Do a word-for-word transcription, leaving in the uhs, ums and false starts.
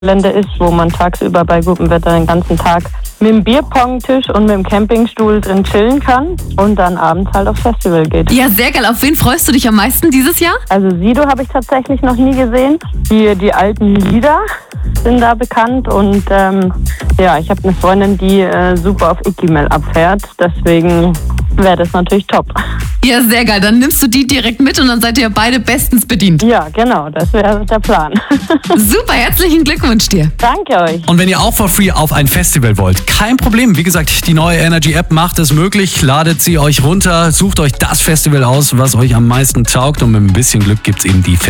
Gelände ist, wo man tagsüber bei gutem Wetter den ganzen Tag mit dem Bierpong-Tisch und mit dem Campingstuhl drin chillen kann und dann abends halt aufs Festival geht. Ja, sehr geil. Auf wen freust du dich am meisten dieses Jahr? Also Sido habe ich tatsächlich noch nie gesehen. Die, die alten Lieder sind da bekannt und ähm, ja, ich habe eine Freundin, die äh, super auf Ikimel abfährt, deswegen wäre das natürlich top. Ja, sehr geil. Dann nimmst du die direkt mit und dann seid ihr beide bestens bedient. Ja, genau, das wäre der Plan. Super, herzlichen Glückwunsch dir. Danke euch. Und wenn ihr auch for free auf ein Festival wollt, kein Problem. Wie gesagt, die neue Energy App macht es möglich. Ladet sie euch runter, sucht euch das Festival aus, was euch am meisten taugt und mit ein bisschen Glück gibt's eben die Festival